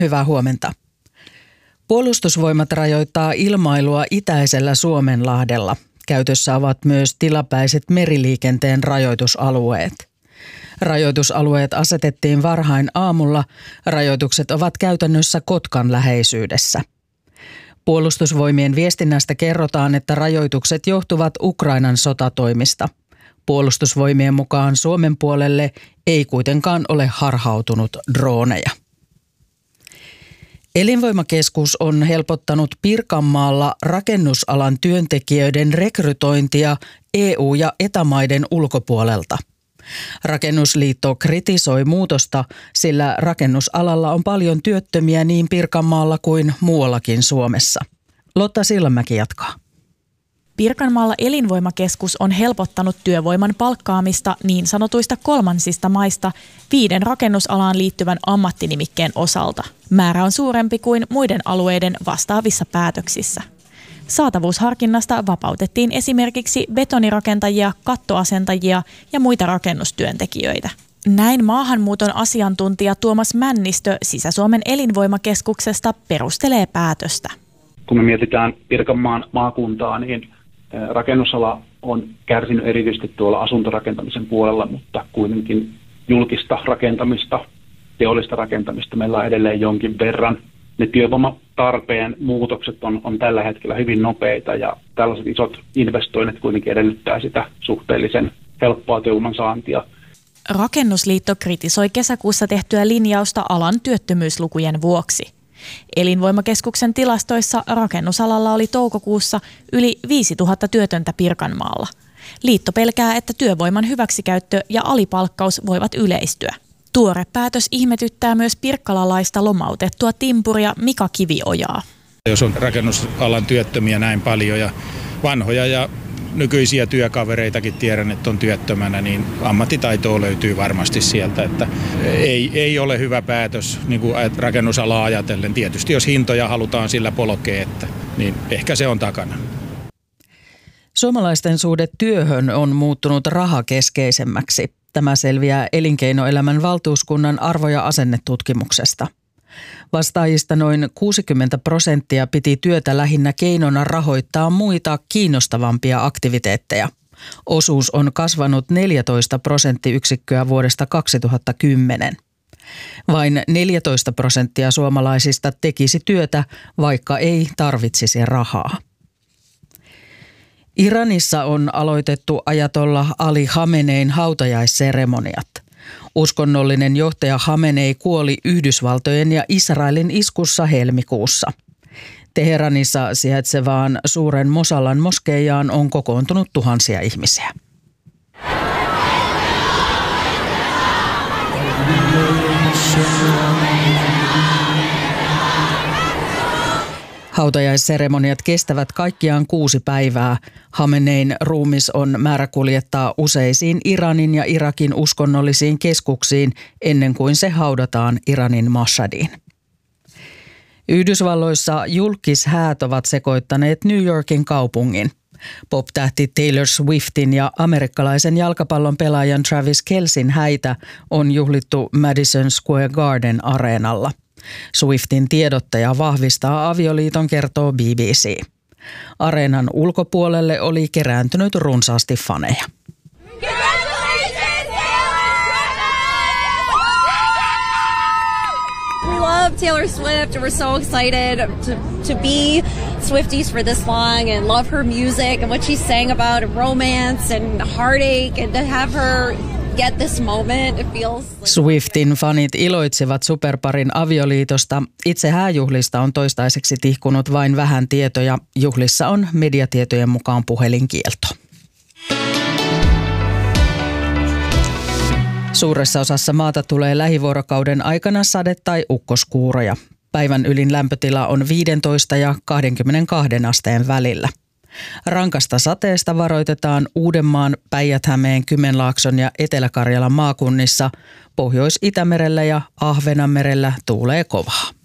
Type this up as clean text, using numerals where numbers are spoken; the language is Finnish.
Hyvää huomenta. Puolustusvoimat rajoittaa ilmailua itäisellä Suomenlahdella. Käytössä ovat myös tilapäiset meriliikenteen rajoitusalueet. Rajoitusalueet asetettiin varhain aamulla. Rajoitukset ovat käytännössä Kotkan läheisyydessä. Puolustusvoimien viestinnästä kerrotaan, että rajoitukset johtuvat Ukrainan sotatoimista. Puolustusvoimien mukaan Suomen puolelle ei kuitenkaan ole harhautunut droneja. Elinvoimakeskus on helpottanut Pirkanmaalla rakennusalan työntekijöiden rekrytointia EU- ja ETA-maiden ulkopuolelta. Rakennusliitto kritisoi muutosta, sillä rakennusalalla on paljon työttömiä niin Pirkanmaalla kuin muuallakin Suomessa. Lotta Sillanmäki jatkaa. Pirkanmaalla Elinvoimakeskus on helpottanut työvoiman palkkaamista niin sanotuista kolmansista maista 5 rakennusalaan liittyvän ammattinimikkeen osalta. Määrä on suurempi kuin muiden alueiden vastaavissa päätöksissä. Saatavuusharkinnasta vapautettiin esimerkiksi betonirakentajia, kattoasentajia ja muita rakennustyöntekijöitä. Näin maahanmuuton asiantuntija Tuomas Männistö Sisä-Suomen Elinvoimakeskuksesta perustelee päätöstä. Kun me mietitään Pirkanmaan maakuntaa, niin rakennusala on kärsinyt erityisesti tuolla asuntorakentamisen puolella, mutta kuitenkin julkista rakentamista, teollista rakentamista meillä on edelleen jonkin verran. Ne työvoimatarpeen muutokset on tällä hetkellä hyvin nopeita ja tällaiset isot investoinnit kuitenkin edellyttää sitä suhteellisen helppoa työvoiman saantia. Rakennusliitto kritisoi kesäkuussa tehtyä linjausta alan työttömyyslukujen vuoksi. Elinvoimakeskuksen tilastoissa rakennusalalla oli toukokuussa yli 5000 työtöntä Pirkanmaalla. Liitto pelkää, että työvoiman hyväksikäyttö ja alipalkkaus voivat yleistyä. Tuore päätös ihmetyttää myös pirkkalalaista lomautettua timpuria Mika Kiviojaa. Jos on rakennusalan työttömiä näin paljon ja vanhoja ja nykyisiä työkavereitakin tiedän, että on työttömänä, niin ammattitaitoa löytyy varmasti sieltä. Että ei ole hyvä päätös niin kuin rakennusalaa ajatellen. Tietysti jos hintoja halutaan sillä polkea, niin ehkä se on takana. Suomalaisten suhde työhön on muuttunut rahakeskeisemmäksi. Tämä selviää Elinkeinoelämän valtuuskunnan arvo- ja asennetutkimuksesta. Vastaajista noin 60% piti työtä lähinnä keinona rahoittaa muita kiinnostavampia aktiviteetteja. Osuus on kasvanut 14 prosenttiyksikköä vuodesta 2010. Vain 14% suomalaisista tekisi työtä, vaikka ei tarvitsisi rahaa. Iranissa on aloitettu ajatollah Ali Khamenein hautajaisseremoniat. Uskonnollinen johtaja Khamenei kuoli Yhdysvaltojen ja Israelin iskussa helmikuussa. Teheranissa sijaitsevaan suuren Mosallan moskeijaan on kokoontunut tuhansia ihmisiä. Hautajaisseremoniat kestävät kaikkiaan 6 päivää. Khamenein ruumis on määrä kuljettaa useisiin Iranin ja Irakin uskonnollisiin keskuksiin ennen kuin se haudataan Iranin Mashhadiin. Yhdysvalloissa julkishäät ovat sekoittaneet New Yorkin kaupungin. Pop-tähti Taylor Swiftin ja amerikkalaisen jalkapallon pelaajan Travis Kelcen häitä on juhlittu Madison Square Garden areenalla. Swiftin tiedottaja vahvistaa avioliiton, kertoo BBC. Areenan ulkopuolelle oli kerääntynyt runsaasti faneja. We love Taylor Swift and we're so excited to be Swifties for this long and love her music and what she sang about romance and heartache and to have her get this moment, it feels like... Swiftin fanit iloitsevat superparin avioliitosta. Itse hääjuhlista on toistaiseksi tihkunut vain vähän tietoja. Juhlissa on mediatietojen mukaan puhelinkielto. Suuressa osassa maata tulee lähivuorokauden aikana sade- tai ukkoskuuroja. Päivän ylin lämpötila on 15 ja 22 asteen välillä. Rankasta sateesta varoitetaan Uudenmaan, Päijät-Hämeen, Kymenlaakson ja Etelä-Karjalan maakunnissa. Pohjois-Itämerellä ja Ahvenanmerellä tuulee kovaa.